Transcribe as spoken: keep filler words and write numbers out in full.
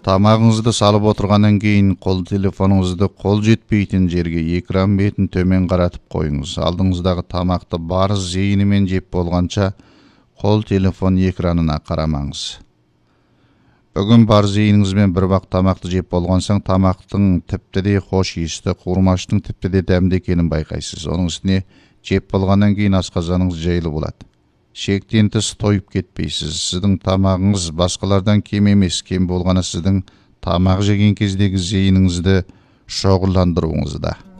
Тамағыңызды салып отырғаннан кейін қол телефоныңызды қол жетпейтін жерге экран бетін төмен қаратып қойыңыз. Алдыңыздағы тамақты бар зейінімен жеп болғанша қол телефон экранына қарамаңыз. Бүгін бар зейініңізбен бір бақ тамақты жеп болғансаң, тамақтың тіпті де хош иісті, қуырмаштың тіпті де дәмді екенін байқайсыз. Оның үстіне жеп болғаннан кейін асқазаныңыз жайлы болады. Шектен тыс тойып кетпейсіз. Сіздің тамағыңыз басқалардан кем емес, кем болғаны сіздің тамақ жеген кездегі зейініңізді шоғырландыруыңызда.